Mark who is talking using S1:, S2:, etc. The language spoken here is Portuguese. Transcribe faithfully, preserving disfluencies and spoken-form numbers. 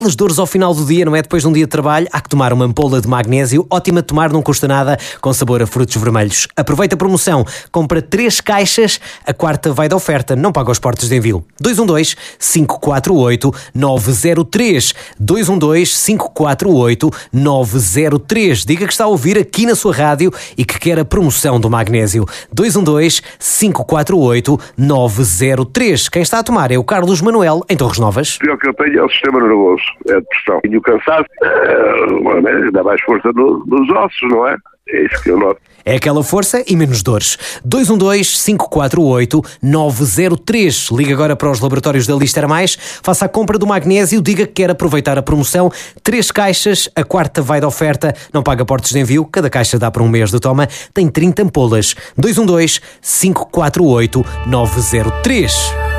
S1: As dores ao final do dia, não é? Depois de um dia de trabalho, há que tomar uma ampola de magnésio. Ótima de tomar, não custa nada, com sabor a frutos vermelhos. Aproveita a promoção. Compra três caixas, a quarta vai de oferta. Não paga os portos de envio. dois um dois, cinco quatro oito, nove zero três. dois um dois, cinco quatro oito, nove zero três. Diga que está a ouvir aqui na sua rádio e que quer a promoção do magnésio. dois um dois, cinco quatro oito, nove zero três. Quem está a tomar é o Carlos Manuel, em Torres Novas.
S2: O pior que eu tenho é o sistema nervoso. É a depressão. E o cansaço é, dá mais força no, nos ossos, não é? É isso que eu noto.
S1: É aquela força e menos dores. dois um dois, cinco quatro oito, nove zero três. Liga agora para os laboratórios da Lister Mais, faça a compra do magnésio, diga que quer aproveitar a promoção. Três caixas, a quarta vai de oferta, não paga portos de envio, cada caixa dá para um mês de toma, tem trinta ampolas. dois um dois, cinco quatro oito, nove zero três.